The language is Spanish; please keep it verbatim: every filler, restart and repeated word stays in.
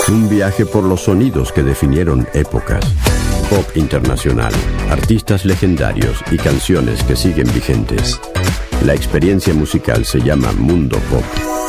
Un viaje por los sonidos que definieron épocas. Pop internacional, artistas legendarios y canciones que siguen vigentes. La experiencia musical se llama Mundo Pop.